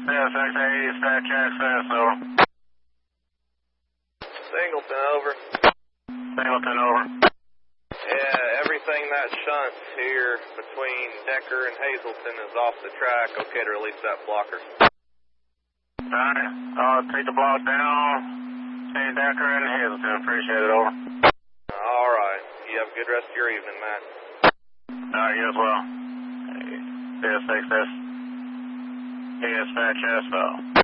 6A, dispatch access, over. Singleton, over. Singleton, over. Yeah, everything that shunts here between Decker and Hazelton is off the track. Okay to release that blocker. Alright, I'll take the block down. Change Decker and Hazelton. Appreciate it, over. Alright, you have a good rest of your evening, Matt. Alright, you as well. 6S, dispatch SO.